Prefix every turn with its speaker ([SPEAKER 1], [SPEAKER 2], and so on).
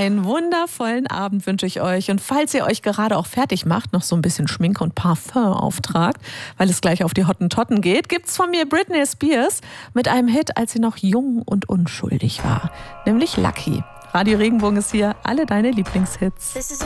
[SPEAKER 1] Einen wundervollen Abend wünsche ich euch. Und falls ihr euch gerade auch fertig macht, noch so ein bisschen Schminke und Parfum auftragt, weil es gleich auf die Hottentotten geht, gibt's von mir Britney Spears mit einem Hit, als sie noch jung und unschuldig war. Nämlich Lucky. Radio Regenbogen ist hier, alle deine Lieblingshits.